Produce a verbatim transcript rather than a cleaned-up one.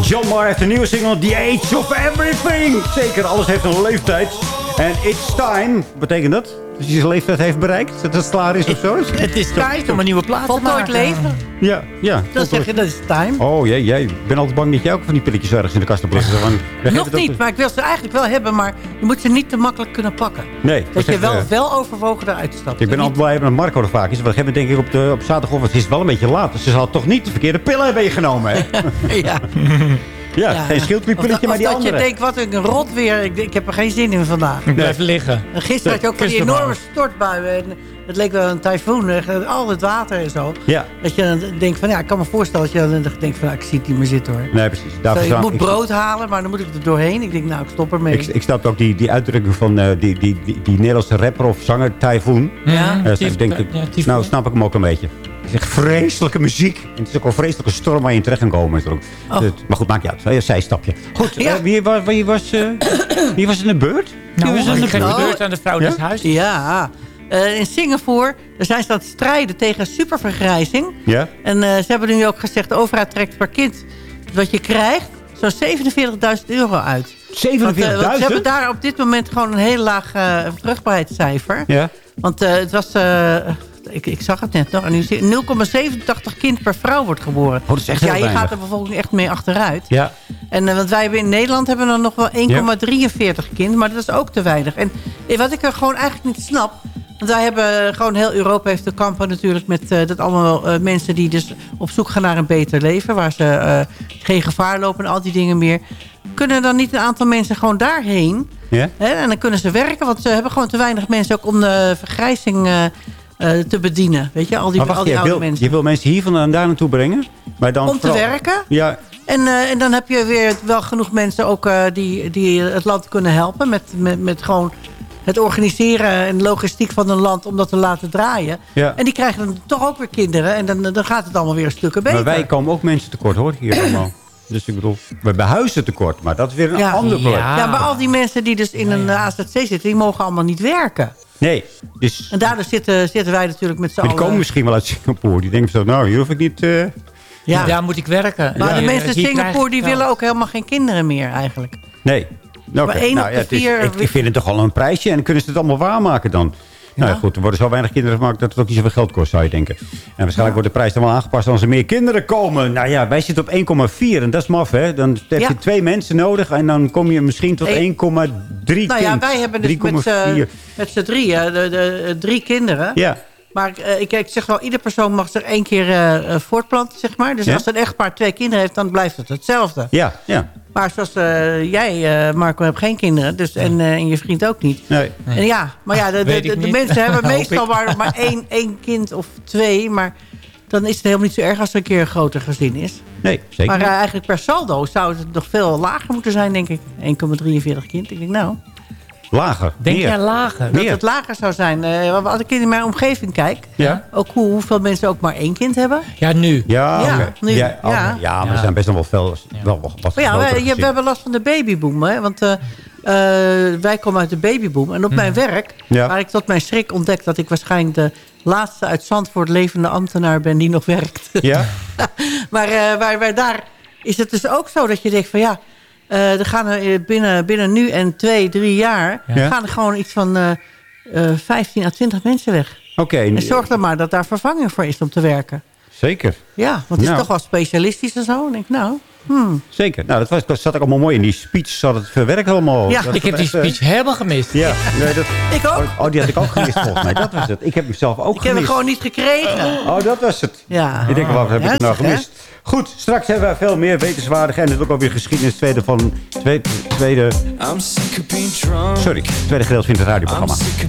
John Mayer heeft een nieuwe single, The Age of Everything. Zeker, alles heeft een leeftijd. En It's Time, betekent dat? Dat hij zijn leeftijd heeft bereikt? Dat het klaar is of zo? Het is tijd om een nieuwe plaat te maken. Voltooid leven. Ja, ja. Dan zeg je, dat is time. Oh, jij, jij bent altijd bang dat jij ook van die pilletjes ergens in de kast hebt liggen. Van, Nog niet, maar ik wil ze eigenlijk wel hebben, maar je moet ze niet te makkelijk kunnen pakken. Nee. Dat je wel, uh, wel overwogen eruit stapt. Ik ben altijd blij dat Marco er vaak is. Want we hebben denk ik op, de, op zaterdagochtend, het is wel een beetje laat. Dus ze zal toch niet de verkeerde pillen hebben genomen, hè? Ja. Ja, ja, geen schildklierpilletje, maar die dat andere. Dat je denkt, wat een rot weer. Ik, ik heb er geen zin in vandaag. Ik blijf liggen. En gisteren had je ook van die enorme stortbuien. En het leek wel een tyfoon. Al het water en zo. Ja. Dat je dan denkt van, ja, ik kan me voorstellen dat je dan denkt van, nou, ik zie het niet meer zitten hoor. Nee, precies. Zo, ik moet brood halen, maar dan moet ik er doorheen. Ik denk, nou, ik stop ermee. Ik, ik snap ook die, die uitdrukking van uh, die, die, die, die Nederlandse rapper of zanger Typhoon. Ja. Uh, ik denk, ja, nou, snap ik hem ook een beetje. Het is echt vreselijke muziek. En het is ook een vreselijke storm waar je in terecht kan komen. Oh. Het, maar goed, maak je uit. Een zijstapje. Goed, ja. uh, wie, wie, wie, was, uh, wie was in de beurt? Nou, wie was in de beurt? de beurt aan de vrouw ja? des huis. Ja. Uh, in Singapore daar zijn ze aan het strijden tegen supervergrijzing. Ja. En uh, ze hebben nu ook gezegd, de overheid trekt per kind wat je krijgt zo'n zevenenveertigduizend euro uit. zevenenveertigduizend? Want, uh, ze hebben daar op dit moment gewoon een heel laag uh, vruchtbaarheidscijfer. Ja. Want uh, het was... Uh, Ik, ik zag het net nog. En nu nul komma zevenentachtig kind per vrouw wordt geboren. Oh, dat is echt ja, heel je weinig. gaat er bijvoorbeeld echt mee achteruit. Ja. En uh, want wij hebben in Nederland hebben dan nog wel één komma drieënveertig ja. kind. Maar dat is ook te weinig. En wat ik er gewoon eigenlijk niet snap. Want wij hebben gewoon heel Europa heeft te kampen natuurlijk met uh, dat allemaal uh, mensen die dus op zoek gaan naar een beter leven. Waar ze uh, geen gevaar lopen en al die dingen meer. Kunnen dan niet een aantal mensen gewoon daarheen? Ja. Hè? En dan kunnen ze werken. Want ze hebben gewoon te weinig mensen ook om de vergrijzing... Uh, Uh, te bedienen. Weet je, al die, wacht, al die oude wil, mensen. Je wil mensen hier vandaan daar naartoe brengen? Maar dan Om te vooral, werken. Ja. En, uh, en dan heb je weer wel genoeg mensen ook uh, die, die het land kunnen helpen. Met, met, met gewoon het organiseren en logistiek van een land om dat te laten draaien. Ja. En die krijgen dan toch ook weer kinderen. En dan, dan gaat het allemaal weer een stukken beter. Maar wij komen ook mensen tekort hoor, hier allemaal. Dus ik bedoel, we hebben huizen tekort. Maar dat is weer een ja. ander probleem. Ja. ja, maar al die mensen die dus in een uh, A Z C zitten, die mogen allemaal niet werken. Nee. Dus... En daardoor zitten, zitten wij natuurlijk met z'n allen... Die komen misschien wel uit Singapore. Die denken zo, nou, hier hoef ik niet... Uh... Ja. Daar moet ik werken. Maar ja. de mensen in Singapore, die wel. willen ook helemaal geen kinderen meer eigenlijk. Nee. Okay. Maar één nou, op ja, de vier... Is, ik, ik vind het toch al een prijsje. En kunnen ze het allemaal waarmaken dan? Ja. Nou ja, goed, er worden zo weinig kinderen gemaakt dat het ook niet zoveel geld kost, zou je denken. En waarschijnlijk ja. wordt de prijs dan wel aangepast als er meer kinderen komen. Nou ja, wij zitten op één komma vier en dat is maf, hè. Dan heb je ja. twee mensen nodig en dan kom je misschien tot één komma drie Nou ja, wij hebben dus met z'n drieën, de, de, drie kinderen. Ja. Maar uh, ik, ik zeg wel, ieder persoon mag zich één keer uh, voortplanten, zeg maar. Dus ja? als een echtpaar twee kinderen heeft, dan blijft het hetzelfde. Ja, ja. Maar zoals uh, jij, uh, Marco, hebt geen kinderen. Dus, en, uh, en je vriend ook niet. Nee. nee. En ja, maar ja, de, de, de, de mensen hebben meestal maar, maar één, één kind of twee. Maar dan is het helemaal niet zo erg als er een keer een groter gezin is. Nee, zeker Maar uh, eigenlijk per saldo zou het nog veel lager moeten zijn, denk ik. één komma drieënveertig kind. Ik denk, nou... Lager. Denk meer. jij lager? Dat meer. Het lager zou zijn. Uh, als ik in mijn omgeving kijk. Ja? Ook hoe, hoeveel mensen ook maar één kind hebben. Ja, nu. Ja, ja, okay. nu. Ja, oh, ja. ja, maar ja. er zijn best nog wel veel. Ja. Wel, wat ja, wij, je, we hebben last van de babyboom. Hè? Want uh, uh, wij komen uit de babyboom. En op hmm. mijn werk, ja. waar ik tot mijn schrik ontdek... dat ik waarschijnlijk de laatste uit Zandvoort levende ambtenaar ben die nog werkt. Ja? maar uh, waar, waar daar is het dus ook zo dat je denkt van ja... Uh, er gaan er binnen, binnen nu en twee, drie jaar... Ja. gaan er gewoon iets van uh, uh, vijftien à twintig mensen weg. Oké. Okay. En zorg dan maar dat daar vervanging voor is om te werken. Zeker. Ja, want het is nou. toch wel specialistisch en zo. Dan denk ik, nou... Hmm. Zeker. Nou, dat, was, dat zat ook allemaal mooi in die speech. Zat het verwerkt allemaal. Ja. Dat ik heb die speech uh, helemaal gemist. Ja. Nee, dat, ik ook. Oh, oh, die had ik ook gemist volgens mij. Dat was het. Ik heb hem zelf ook ik gemist. Ik heb hem gewoon niet gekregen. Oh, dat was het. Ja. Ik denk, wat heb ja, ik het nou gemist? Hè? Goed, straks hebben we veel meer wetenswaardig. En het is ook alweer geschiedenis. Tweede van... Tweede... tweede sorry, tweede gedeelte van het radioprogramma.